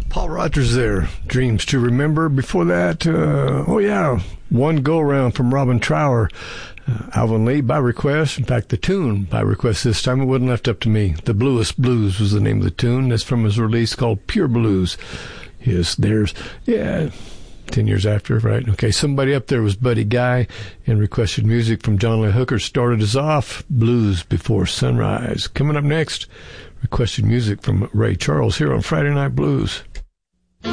Paul Rogers there, Dreams to Remember. Before that, One Go Around from Robin Trower. Alvin Lee, by request. In fact, the tune by request this time. It wasn't left up to me. The Bluest Blues was the name of the tune. That's from his release called Pure Blues. Yes, 10 years after, right? Okay, somebody up there was Buddy Guy, and requested music from John Lee Hooker. Started us off, Blues Before Sunrise. Coming up next, requested music from Ray Charles here on Friday Night Blues.